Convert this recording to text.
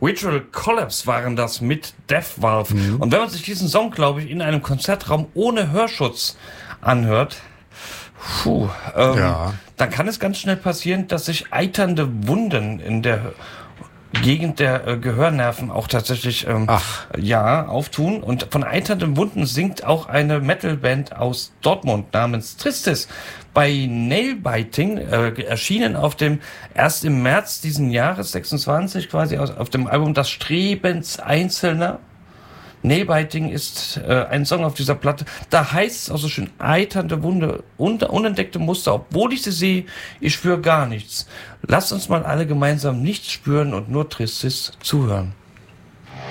Ritual Collapse waren das mit Death Valve. Und wenn man sich diesen Song, glaube ich, in einem Konzertraum ohne Hörschutz anhört, dann kann es ganz schnell passieren, dass sich eiternde Wunden in der Gegend der Gehörnerven auch tatsächlich auftun. Und von eiternden Wunden singt auch eine Metalband aus Dortmund namens Tristis. Bei Nailbiting erschienen erst im März diesen Jahres 26 quasi auf dem Album Das Strebens Einzelner. Nailbiting ist ein Song auf dieser Platte. Da heißt es auch so schön, eiternde Wunde, unentdeckte Muster. Obwohl ich sie sehe, ich spüre gar nichts. Lasst uns mal alle gemeinsam nichts spüren und nur Tristis zuhören.